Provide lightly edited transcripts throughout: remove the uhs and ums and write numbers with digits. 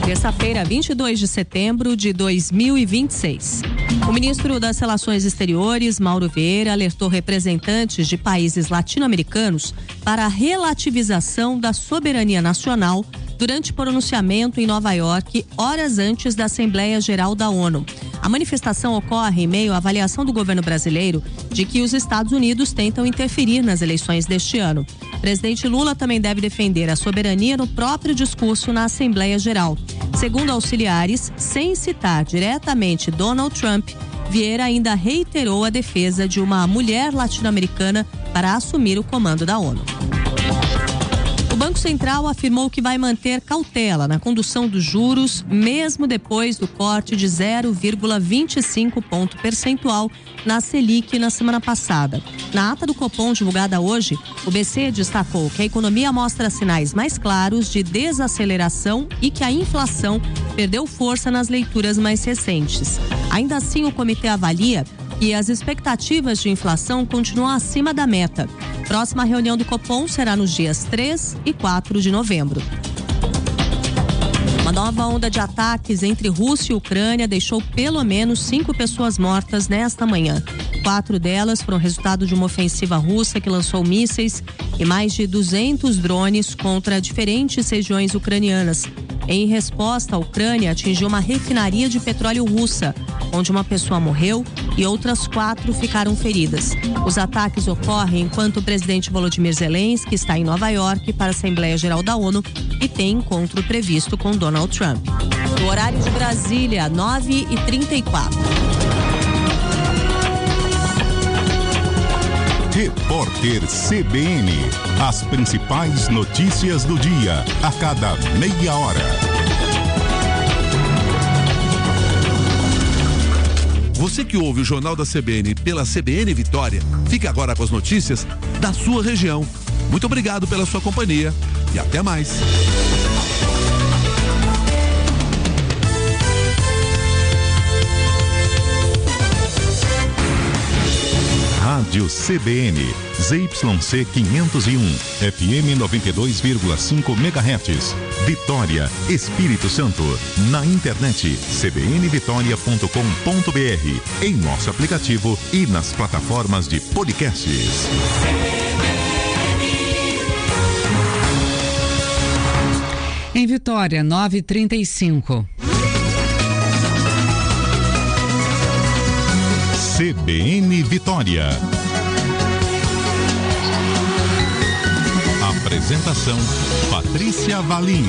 Terça-feira, 22 de setembro de 2026. O ministro das Relações Exteriores, Mauro Vieira, alertou representantes de países latino-americanos para a relativização da soberania nacional durante pronunciamento em Nova York, horas antes da Assembleia Geral da ONU. A manifestação ocorre em meio à avaliação do governo brasileiro de que os Estados Unidos tentam interferir nas eleições deste ano. O presidente Lula também deve defender a soberania no próprio discurso na Assembleia Geral. Segundo auxiliares, sem citar diretamente Donald Trump, Vieira ainda reiterou a defesa de uma mulher latino-americana para assumir o comando da ONU. O Banco Central afirmou que vai manter cautela na condução dos juros, mesmo depois do corte de 0,25 ponto percentual na Selic na semana passada. Na ata do Copom divulgada hoje, o BC destacou que a economia mostra sinais mais claros de desaceleração e que a inflação perdeu força nas leituras mais recentes. Ainda assim, o comitê avalia que as expectativas de inflação continuam acima da meta. Próxima reunião do Copom será nos dias 3 e 4 de novembro. Uma nova onda de ataques entre Rússia e Ucrânia deixou pelo menos 5 pessoas mortas nesta manhã. 4 delas foram resultado de uma ofensiva russa que lançou mísseis e mais de 200 drones contra diferentes regiões ucranianas. Em resposta, a Ucrânia atingiu uma refinaria de petróleo russa, onde uma pessoa morreu e outras 4 ficaram feridas. Os ataques ocorrem enquanto o presidente Volodymyr Zelensky está em Nova York para a Assembleia Geral da ONU e tem encontro previsto com Donald Trump. No horário de Brasília, 9h34. Repórter CBN. As principais notícias do dia, a cada meia hora. Você que ouve o Jornal da CBN pela CBN Vitória, fica agora com as notícias da sua região. Muito obrigado pela sua companhia e até mais. Rádio CBN, ZYC 501, FM 92,5 MHz, Vitória, Espírito Santo. Na internet, cbnvitoria.com.br, em nosso aplicativo e nas plataformas de podcasts. Em Vitória, 9h35. CBN Vitória. Apresentação: Patrícia Valim.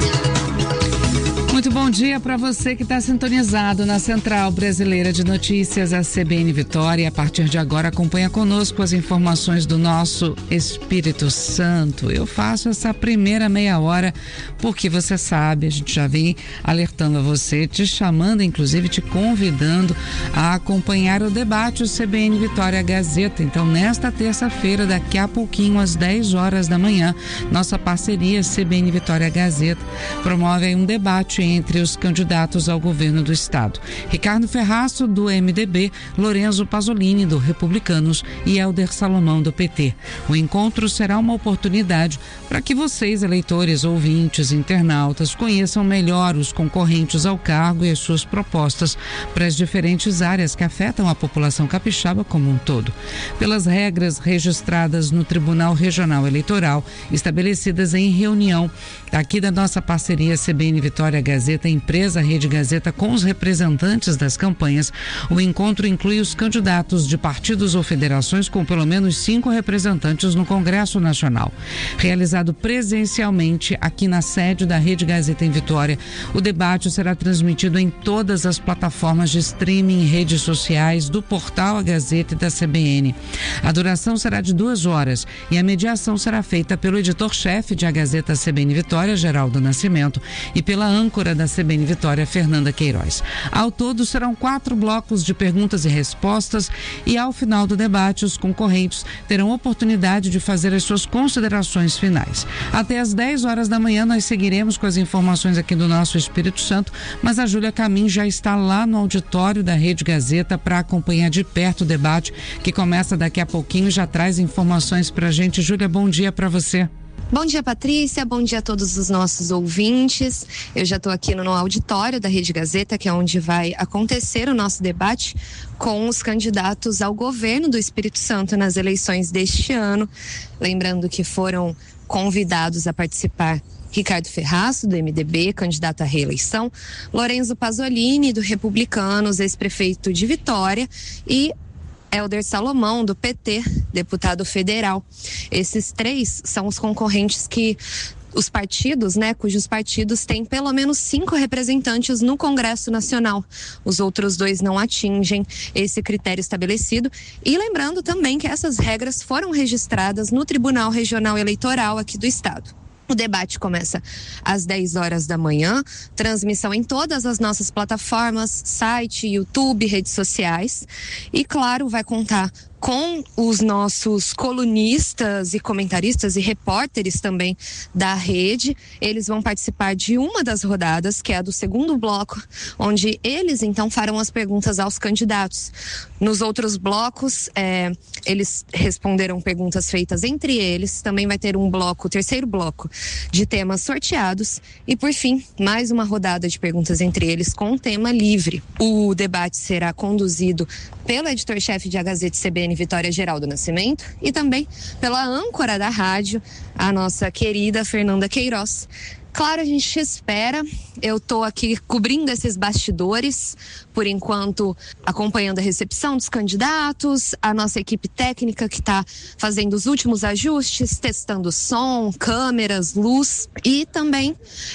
Muito bom dia para você que está sintonizado na Central Brasileira de Notícias, a CBN Vitória. A partir de agora, acompanha conosco as informações do nosso Espírito Santo. Eu faço essa primeira meia hora porque você sabe, a gente já vem alertando a você, te chamando, inclusive te convidando a acompanhar o debate, o CBN Vitória Gazeta. Então, nesta terça-feira, daqui a pouquinho, às 10 horas da manhã, nossa parceria CBN Vitória Gazeta promove aí um debate entre os candidatos ao governo do estado. Ricardo Ferraço, do MDB, Lorenzo Pasolini, do Republicanos, e Helder Salomão, do PT. O encontro será uma oportunidade para que vocês, eleitores, ouvintes, internautas, conheçam melhor os concorrentes ao cargo e as suas propostas para as diferentes áreas que afetam a população capixaba como um todo. Pelas regras registradas no Tribunal Regional Eleitoral, estabelecidas em reunião aqui da nossa parceria CBN Vitória Gazeta, empresa Rede Gazeta, com os representantes das campanhas, o encontro inclui os candidatos de partidos ou federações com pelo menos 5 representantes no Congresso Nacional. Realizado presencialmente aqui na sede da Rede Gazeta em Vitória, o debate será transmitido em todas as plataformas de streaming e redes sociais do portal A Gazeta e da CBN. A duração será de 2 horas e a mediação será feita pelo editor-chefe de A Gazeta CBN Vitória, Geraldo Nascimento, e pela âncora da CBN Vitória, Fernanda Queiroz. Ao todo, serão 4 blocos de perguntas e respostas e, ao final do debate, os concorrentes terão oportunidade de fazer as suas considerações finais. Até às 10 horas da manhã, nós seguiremos com as informações aqui do nosso Espírito Santo, mas a Júlia Camin já está lá no auditório da Rede Gazeta para acompanhar de perto o debate, que começa daqui a pouquinho e já traz informações para a gente. Júlia, bom dia para você. Bom dia, Patrícia. Bom dia a todos os nossos ouvintes. Eu já estou aqui no auditório da Rede Gazeta, que é onde vai acontecer o nosso debate com os candidatos ao governo do Espírito Santo nas eleições deste ano. Lembrando que foram convidados a participar Ricardo Ferraz, do MDB, candidato à reeleição, Lorenzo Pasolini, do Republicanos, ex-prefeito de Vitória, e Helder Salomão, do PT, deputado federal. Esses três são os concorrentes que os partidos, cujos partidos têm pelo menos 5 representantes no Congresso Nacional. Os outros 2 não atingem esse critério estabelecido. E lembrando também que essas regras foram registradas no Tribunal Regional Eleitoral aqui do estado. O debate começa às 10 horas da manhã, transmissão em todas as nossas plataformas, site, YouTube, redes sociais. E, claro, vai contar com os nossos colunistas e comentaristas e repórteres também da rede. Eles vão participar de uma das rodadas, que é a do segundo bloco, onde eles então farão as perguntas aos candidatos. Nos outros blocos, eles responderão perguntas feitas entre eles. Também vai ter um bloco, o terceiro bloco, de temas sorteados. E, por fim, mais uma rodada de perguntas entre eles com tema livre. O debate será conduzido pelo editor-chefe de A Gazeta CBN, Vitória Geraldo Nascimento, e também pela âncora da rádio, a nossa querida Fernanda Queiroz. Claro, a gente te espera. Eu estou aqui cobrindo esses bastidores, por enquanto acompanhando a recepção dos candidatos, a nossa equipe técnica que está fazendo os últimos ajustes, testando som, câmeras, luz, e também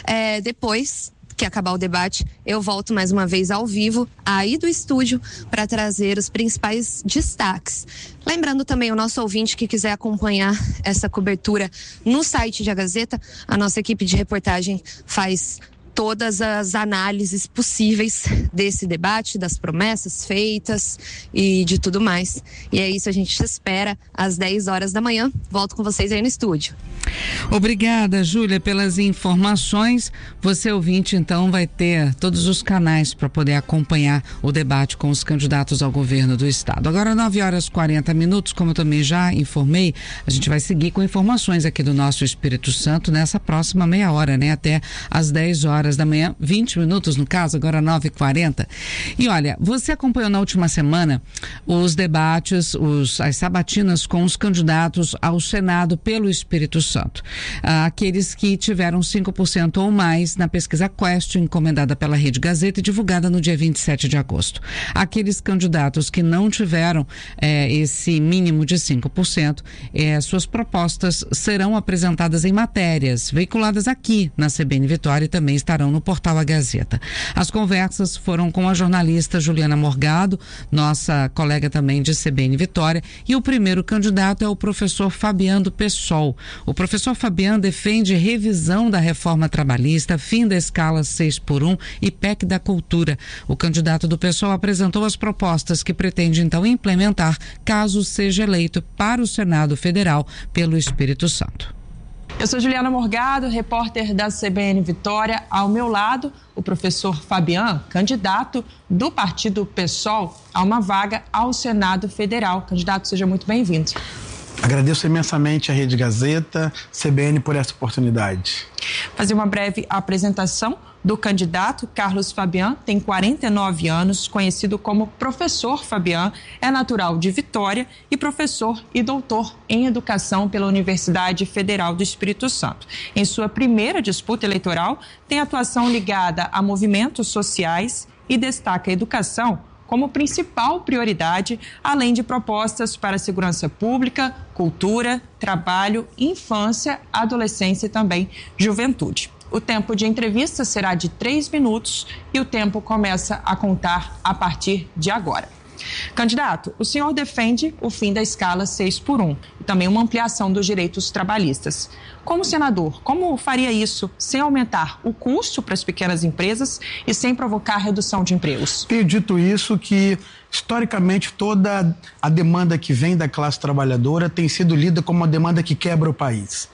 depois que acabar o debate, eu volto mais uma vez ao vivo, aí do estúdio, para trazer os principais destaques. Lembrando também o nosso ouvinte que quiser acompanhar essa cobertura no site da Gazeta, a nossa equipe de reportagem faz todas as análises possíveis desse debate, das promessas feitas e de tudo mais. E é isso, a gente te espera às 10 horas da manhã. Volto com vocês aí no estúdio. Obrigada, Júlia, pelas informações. Você, ouvinte, então, vai ter todos os canais para poder acompanhar o debate com os candidatos ao governo do estado. Agora, 9 horas e 40 minutos, como eu também já informei, a gente vai seguir com informações aqui do nosso Espírito Santo nessa próxima meia hora, até às 10 horas da manhã, 20 minutos no caso, agora 9h40. E olha, você acompanhou na última semana os debates, as sabatinas com os candidatos ao Senado pelo Espírito Santo. Aqueles que tiveram 5% ou mais na pesquisa Quest, encomendada pela Rede Gazeta e divulgada no dia 27 de agosto. Aqueles candidatos que não tiveram esse mínimo de 5%, suas propostas serão apresentadas em matérias veiculadas aqui na CBN Vitória e também estarão no portal A Gazeta. As conversas foram com a jornalista Juliana Morgado, nossa colega também de CBN Vitória, e o primeiro candidato é o professor Fabian do PSOL. O professor Fabian defende revisão da reforma trabalhista, fim da escala 6x1 e PEC da cultura. O candidato do PSOL apresentou as propostas que pretende então implementar caso seja eleito para o Senado Federal pelo Espírito Santo. Eu sou Juliana Morgado, repórter da CBN Vitória. Ao meu lado, o professor Fabian, candidato do partido PSOL a uma vaga ao Senado Federal. Candidato, seja muito bem-vindo. Agradeço imensamente a Rede Gazeta, CBN, por essa oportunidade. Fazer uma breve apresentação do candidato. Carlos Fabian tem 49 anos, conhecido como Professor Fabian, é natural de Vitória e professor e doutor em educação pela Universidade Federal do Espírito Santo. Em sua primeira disputa eleitoral, tem atuação ligada a movimentos sociais e destaca a educação como principal prioridade, além de propostas para segurança pública, cultura, trabalho, infância, adolescência e também juventude. O tempo de entrevista será de 3 minutos e o tempo começa a contar a partir de agora. Candidato, o senhor defende o fim da escala 6x1 e também uma ampliação dos direitos trabalhistas. Como senador, como faria isso sem aumentar o custo para as pequenas empresas e sem provocar redução de empregos? Tenho dito isso, que historicamente toda a demanda que vem da classe trabalhadora tem sido lida como uma demanda que quebra o país.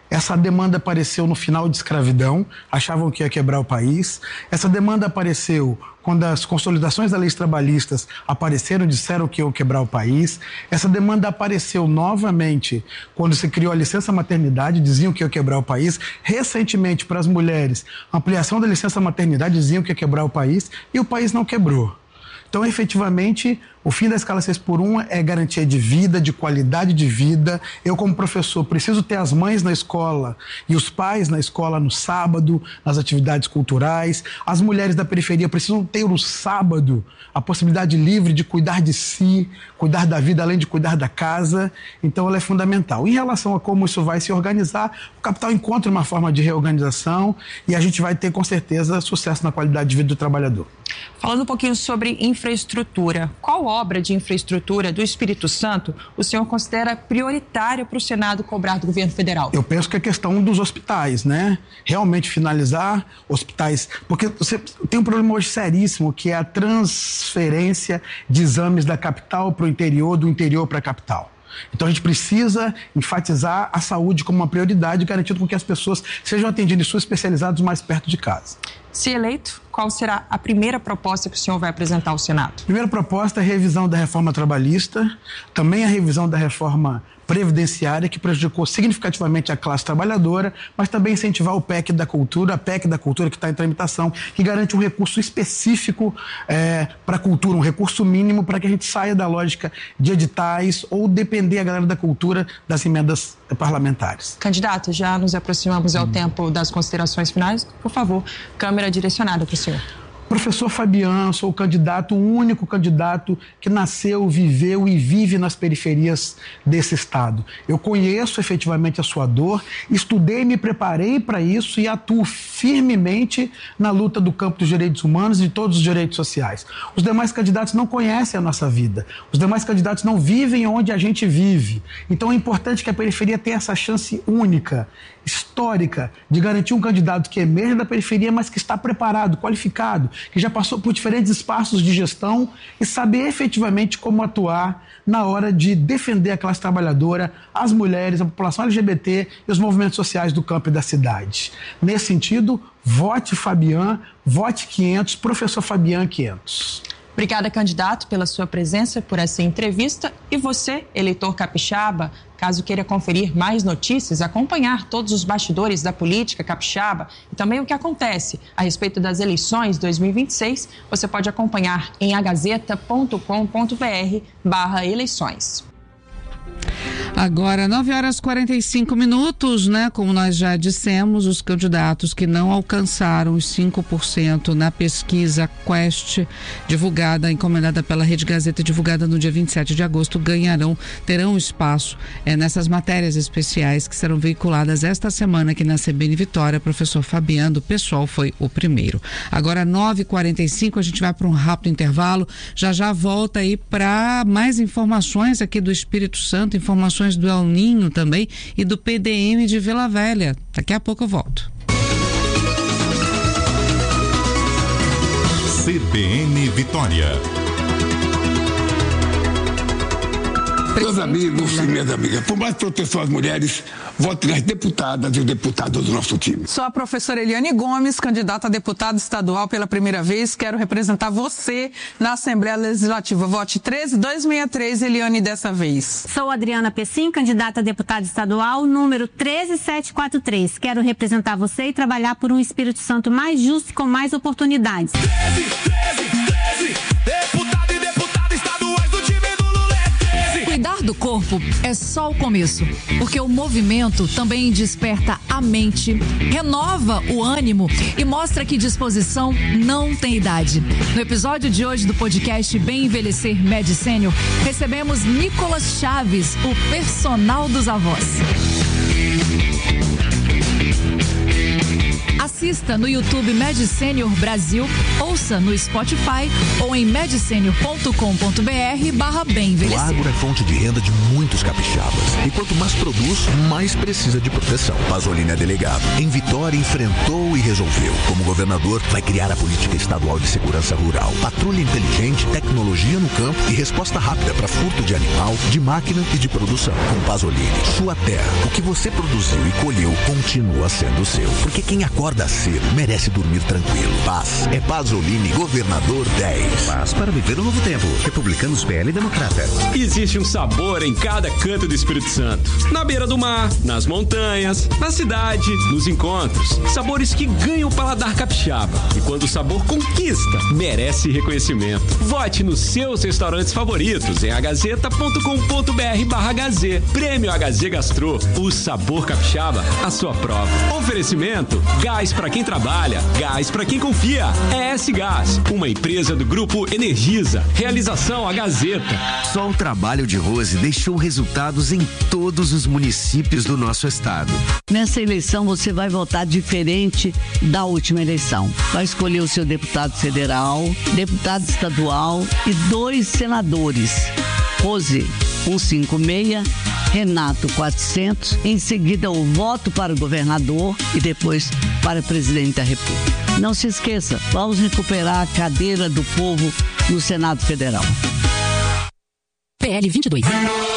Essa demanda apareceu no final de escravidão, achavam que ia quebrar o país. Essa demanda apareceu quando as consolidações das leis trabalhistas apareceram, disseram que iam quebrar o país. Essa demanda apareceu novamente quando se criou a licença maternidade, diziam que ia quebrar o país. Recentemente, para as mulheres, a ampliação da licença maternidade, diziam que ia quebrar o país, e o país não quebrou. Então, efetivamente, o fim da escala 6x1 é garantia de vida, de qualidade de vida. Eu, como professor, preciso ter as mães na escola e os pais na escola no sábado, nas atividades culturais. As mulheres da periferia precisam ter no sábado a possibilidade livre de cuidar de si, cuidar da vida, além de cuidar da casa. Então, ela é fundamental. Em relação a como isso vai se organizar, o capital encontra uma forma de reorganização e a gente vai ter, com certeza, sucesso na qualidade de vida do trabalhador. Falando um pouquinho sobre infraestrutura, qual obra de infraestrutura do Espírito Santo o senhor considera prioritária para o Senado cobrar do governo federal? Eu penso que é a questão dos hospitais, né? Realmente finalizar hospitais, porque você tem um problema hoje seríssimo, que é a transferência de exames da capital para o interior, do interior para a capital. Então a gente precisa enfatizar a saúde como uma prioridade, garantindo que as pessoas sejam atendidas em SUS especializados mais perto de casa. Se eleito, qual será a primeira proposta que o senhor vai apresentar ao Senado? Primeira proposta é a revisão da reforma trabalhista, também a revisão da reforma previdenciária, que prejudicou significativamente a classe trabalhadora, mas também incentivar o PEC da cultura, a PEC da cultura que está em tramitação, que garante um recurso específico para a cultura, um recurso mínimo para que a gente saia da lógica de editais ou depender a galera da cultura das emendas parlamentares. Candidato, já nos aproximamos ao tempo das considerações finais. Por favor, câmera direcionada para o senhor. Professor Fabian, sou o único candidato que nasceu, viveu e vive nas periferias desse estado. Eu conheço efetivamente a sua dor, estudei e me preparei para isso e atuo firmemente na luta do campo dos direitos humanos e de todos os direitos sociais. Os demais candidatos não conhecem a nossa vida, os demais candidatos não vivem onde a gente vive. Então é importante que a periferia tenha essa chance única, histórica, de garantir um candidato que emerge da periferia, mas que está preparado, qualificado, que já passou por diferentes espaços de gestão e saber efetivamente como atuar na hora de defender a classe trabalhadora, as mulheres, a população LGBT e os movimentos sociais do campo e da cidade. Nesse sentido, vote Fabian, vote 500, professor Fabian 500. Obrigada, candidato, pela sua presença, por essa entrevista. E você, eleitor capixaba, caso queira conferir mais notícias, acompanhar todos os bastidores da política capixaba e também o que acontece a respeito das eleições 2026, você pode acompanhar em agazeta.com.br/eleições. Agora, 9h45, né? Como nós já dissemos, os candidatos que não alcançaram os 5% na pesquisa Quest, divulgada, encomendada pela Rede Gazeta, divulgada no dia 27 de agosto, terão espaço nessas matérias especiais que serão veiculadas esta semana aqui na CBN Vitória. Professor Fabian, do PSOL, foi o primeiro. Agora, 9h45, a gente vai para um rápido intervalo. Já volta aí para mais informações aqui do Espírito Santo, informações do El Ninho também e do PDM de Vila Velha. Daqui a pouco eu volto. CBN Vitória. Meus amigos e minhas amigas, por mais proteção às mulheres, vote nas deputadas e os deputados do nosso time. Sou a professora Eliane Gomes, candidata a deputada estadual pela primeira vez. Quero representar você na Assembleia Legislativa. Vote 13263, Eliane, dessa vez. Sou Adriana Pessim, candidata a deputada estadual, número 13743. Quero representar você e trabalhar por um Espírito Santo mais justo e com mais oportunidades. 13, deputado e deputada estaduais do time do Lula. Cuidar do corpo é só o começo, porque o movimento também desperta a mente, renova o ânimo e mostra que disposição não tem idade. No episódio de hoje do podcast Bem Envelhecer Med Sênior, recebemos Nicolas Chaves, o personal dos avós. Assista Assista no YouTube Med Senior Brasil, ouça no Spotify ou em medsenior.com.br/bem-envelhecer. O agro é fonte de renda de muitos capixabas. E quanto mais produz, mais precisa de proteção. Pasolini é delegado. Em Vitória, enfrentou e resolveu. Como governador, vai criar a política estadual de segurança rural. Patrulha inteligente, tecnologia no campo e resposta rápida para furto de animal, de máquina e de produção. Com Pasolini, sua terra, o que você produziu e colheu, continua sendo seu. Porque quem acorda cedo merece dormir tranquilo. Paz é Pasolini, governador 10. Paz para viver um novo tempo. Republicanos, PL e Democrata. Existe um sabor em cada canto do Espírito Santo. Na beira do mar, nas montanhas, na cidade, nos encontros. Sabores que ganham o paladar capixaba. E quando o sabor conquista, merece reconhecimento. Vote nos seus restaurantes favoritos em agazeta.com.br/HZ. Prêmio HZ Gastro. O sabor capixaba, a sua prova. Oferecimento: gás para quem trabalha, gás para quem confia. ES Gás, uma empresa do Grupo Energisa. Realização a Gazeta. Só o trabalho de Rose deixou resultados em todos os municípios do nosso estado. Nessa eleição você vai votar diferente da última eleição. Vai escolher o seu deputado federal, deputado estadual e 2 senadores. Rose 156, Renato 400, em seguida o voto para o governador e depois para o presidente da República. Não se esqueça, vamos recuperar a cadeira do povo no Senado Federal. PL 22.